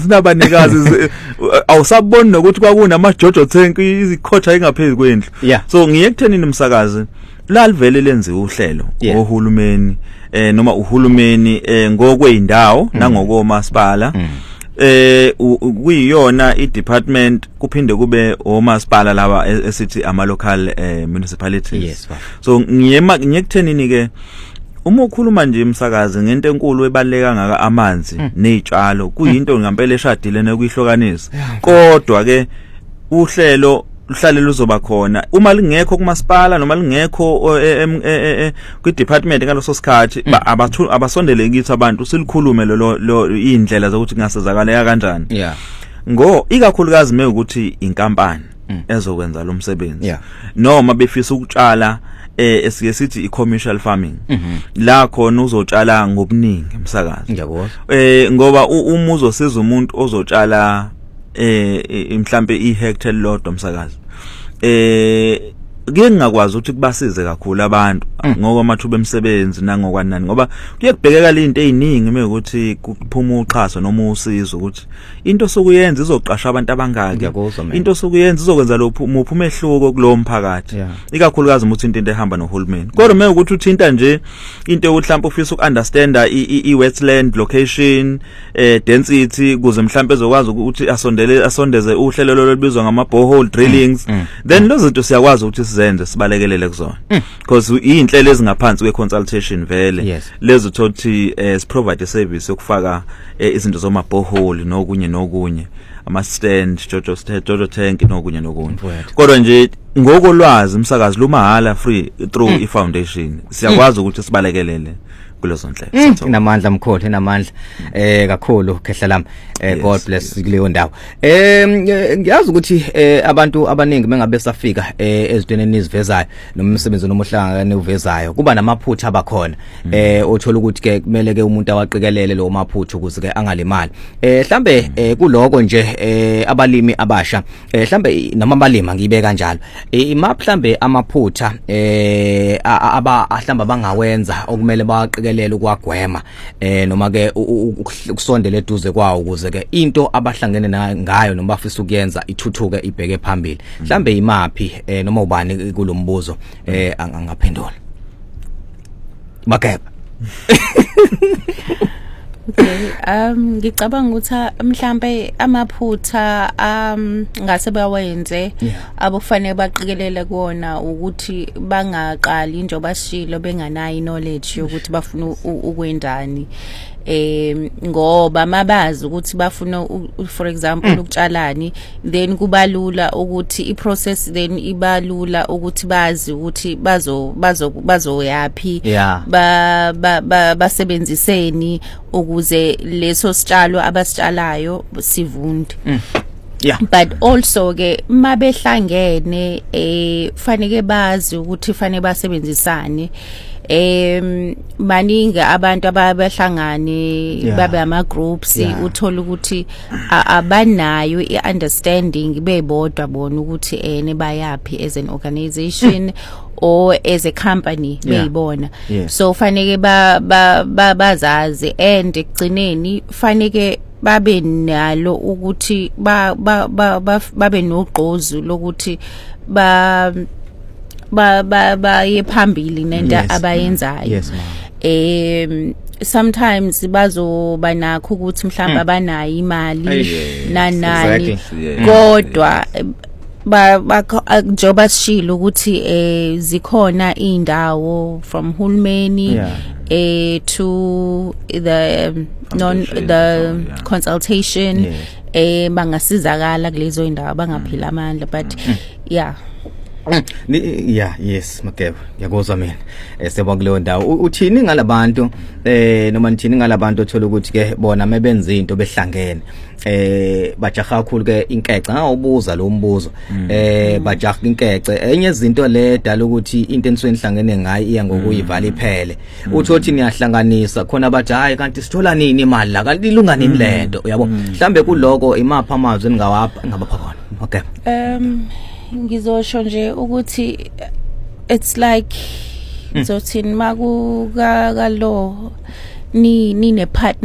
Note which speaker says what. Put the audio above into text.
Speaker 1: sinabanikazi awusaboni nokuthi kwakunama Jojo tank izikhotha engaphezulu kwendlu. So ngiyekuthenini umsakazi la livele lenziwe uhlelo ohulumeni noma uhulumeni ngokweindawo nangokomasipala kuyiyona i-department kuphinde kube omasipala laba esithi ama local municipalities. So ngiyekuthenini ke uma ukhuluma nje umsakazi ngento enkulu ebaleka ngaka amanzi nezitshalo kuyinto ngempela eshadile nekuyihlokanisa kodwa ke uhlelo luhlale luzoba khona uma lingekho kumasipala noma lingekho kwi-department ngaloso sikhathi abasondele kithi abantu silikhulume lo indlela zokuthi ngasizakala kanjani ikakhulukazi mekuthi inkampani ezokwenza lo msebenzi noma befisa ukutshala esike sithi i-commercial farming la khona uzotshala ngobuningi umsakazi ngoba uma uzosiza umuntu ozotshala mhlambe ihectare lodwa umsakazi ngingakwazi ukuthi kubasize kakhulu abantu ngoba amathuba emsebenzi nangokwanani ngoba kuye kubhekeka into eziningi mekuthi kuphuma uqhaso noma usizo ukuthi into sokuyenza izoqasha abantu abangaki into sokuyenza izokwenza muphi umehluko kulo mphakathi ikakhulukazi umuthi into ehamba nohulumeni kodwa mekuthi uthinta nje into mhlawumbe ufisa ukunderstanda i-wetland location density kuze mhlawumbe ezokwazi ukuthi asondeze uhlelo lolubizwa ngama borehole drillings then lezo zinto siyakwazi ukuthi sizenze sibalekelele kuzona because inhlelo ezingaphansi kwe-consultation vele lezo thothi provide service yokufaka izinto zoma borehole nokunye ama-stand Jojo tank nokunye kodwa nje ngokolwazi umsakazi lumahala free through i-foundation siyakwazi ukuthi sibalekelele kulezo nhlelo
Speaker 2: inamandla mkhulu inamandla kakhulu khehla lami God bless kuleyo ndawo ngiyazi ukuthi abantu abaningi mengabe safika ezintweni enizivezayo noma umsebenzi nomuhlangane uvezayo kuba namaphutha abakhona othola ukuthi ke kumele ke umuntu awaqikelele lo maphutha ukuze ke angalimali mhlambe kuloko nje abalimi abasha mhlambe noma abalima ngibe kanjalo mhlambe amaphutha mhlambe bangawenza okumele baqikelela ukwagwema noma ke ukusondela eduze kwawo ukuze ke into abahlangene ngayo noma bafisa ukuyenza ithuthuke ibheke phambili mhlambe imaphi noma ubani kulombuzo angaphendula Makeba
Speaker 3: ngicabanga ukuthi mhlambe amaphutha ngase bawenze abufanele baqikelele kuona ukuthi bangaqali njengoba sishilo benganayo knowledge yokuthi bafuna ukwendani ngoba mabazi ukuthi bafuna for example ukutshalani then kubalula ukuthi iprocess then ibalula ukuthi bazi ukuthi bazoyapi basebenziseni ukuze leso sitshalo abasitshalayo sivunde but also ke mabehlangene fanele bazi ukuthi fanele basebenzisane maningi abantu ababehlangane babe ama groups uthola ukuthi abanayo iunderstanding bebodwa bona ukuthi bayapi as an organization or as a company beyibona so fanele bazazi and ekugcineni fanele babe nalo ukuthi babe nogqozu lokuthi baye phambili nento abayenzayo sometimes bazoba nakho ukuthi mhlawumbe abanayo imali nanani kodwa njoba sishilo ukuthi zikhona indawo from hulumeni to the consultation bangasizakala kulezo indawo bangaphila amandla but
Speaker 2: yes Makeba ngiyakuzwa mina seba kuleyo ndawo uthini ngalabantu noma nithini ngalabantu othola ukuthi ke bona mebenza into behlangene bajaha kakhulu ke inkece ngawubuza lo mbuzo bajaha inkece enye izinto le dala ukuthi into enisweni hlangene ngayo iya ngokuyivala iphele uthothi niyahlanganisa khona bathi hayi kanti sithola nini imali la kanti ilunga nini lento uyabo mhlambe kuloko imapha amazwi engawapha ngabapha khona okay
Speaker 3: ngizosho nje ukuthi it's like zothini makuka lo ni ne partner